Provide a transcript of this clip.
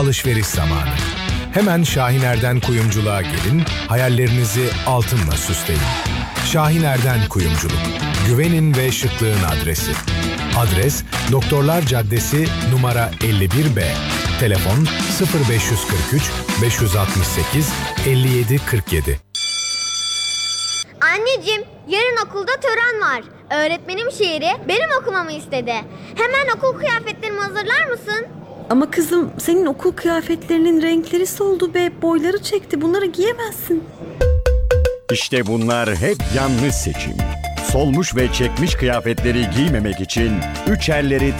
alışveriş zamanı. Hemen Şahiner'den kuyumculuğa gelin, hayallerinizi altınla süsleyin. Şahiner'den Kuyumculuk. Güvenin ve şıklığın adresi. Adres Doktorlar Caddesi numara 51B. Telefon 0543 568 57 47. Anneciğim, yarın okulda tören var. Öğretmenim şiiri benim okumamı istedi. Hemen okul kıyafetlerimi hazırlar mısın? Ama kızım, senin okul kıyafetlerinin renkleri soldu ve boyları çekti. Bunları giyemezsin. İşte bunlar hep yanlış seçim. Solmuş ve çekmiş kıyafetleri giymemek için Üçerleri